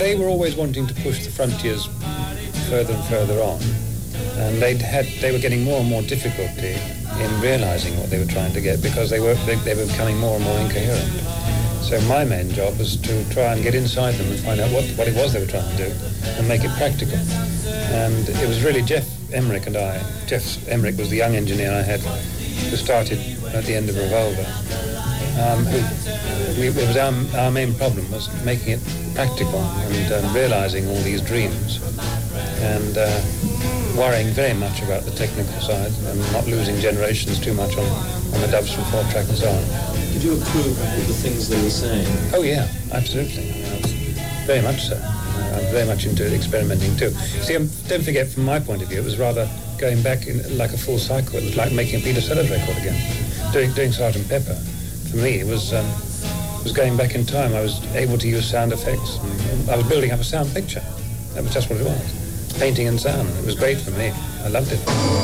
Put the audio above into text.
they were always wanting to push the frontiers further and further on, and they were getting more and more difficulty in realising what they were trying to get because they were becoming more and more incoherent. So my main job was to try and get inside them and find out what it was they were trying to do and make it practical. And it was really Geoff Emerick and I. Geoff Emerick was the young engineer I had who started at the end of Revolver. It was our main problem was making it practical and realising all these dreams and worrying very much about the technical side and not losing generations too much on the dubs from 4-track and so on. Did you approve of the things they were saying? Oh yeah, absolutely. I was very much so. I'm very much into experimenting too. See, don't forget, from my point of view, it was rather going back in like a full cycle. It was like making a Peter Sellers record again. Doing Sgt. Pepper, for me, was going back in time. I was able to use sound effects. I was building up a sound picture. That was just what it was. Painting and sound. It was great for me. I loved it.